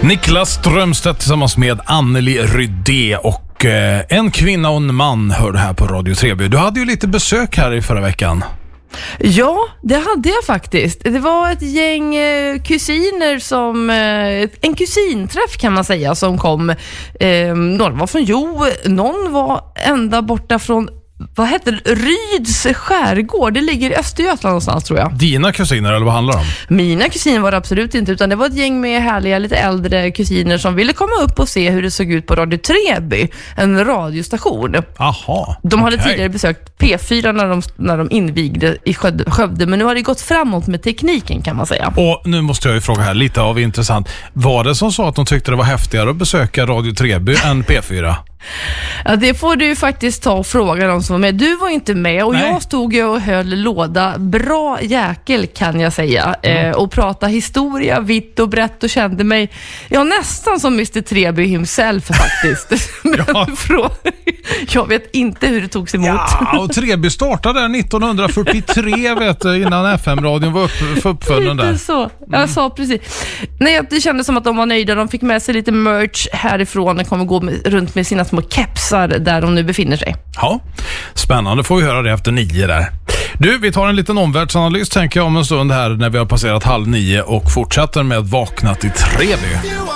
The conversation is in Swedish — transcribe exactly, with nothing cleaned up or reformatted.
Niklas Strömstedt tillsammans med Anneli Rydé och eh, en kvinna och en man hörde här på Radio Treby. Du hade ju lite besök här i förra veckan. Ja, det hade jag faktiskt. Det var ett gäng eh, kusiner som... Eh, en kusinträff kan man säga som kom. Eh, några var från Jo, någon var ända borta från... Vad heter det? Ryds skärgård. Det ligger i Östergötland någonstans, tror jag. Dina kusiner, eller vad handlar det om? Mina kusiner var det absolut inte, utan det var ett gäng med härliga, lite äldre kusiner som ville komma upp och se hur det såg ut på Radio Treby, en radiostation. Aha, De hade okay. tidigare besökt P fyra när de, när de invigde i Skövde, men nu har det gått framåt med tekniken, kan man säga. Och nu måste jag ju fråga här, lite av intressant. Var det som så att de tyckte det var häftigare att besöka Radio Treby än P fyra? Ja, det får du faktiskt ta och fråga de som var med. Du var inte med och Nej. jag stod ju och höll låda. Bra jäkel, kan jag säga. Mm. Eh, och prata historia vitt och brett och kände mig ja, nästan som mister Treby himself faktiskt. Ja. Jag vet inte hur det togs emot. Ja, och Treby startade där nittonhundrafyrtiotre vet du, innan F M-radion var upp, uppfunnen där. Lite så. Jag mm. sa precis. Nej, det kändes som att de var nöjda. De fick med sig lite merch härifrån. De kommer gå med, runt med sina små kepsar där de nu befinner sig. Ja, spännande. Får vi höra det efter nio där. Du, vi tar en liten omvärldsanalys tänker jag om en stund här när vi har passerat halv nio och fortsätter med Vaknat i Treby.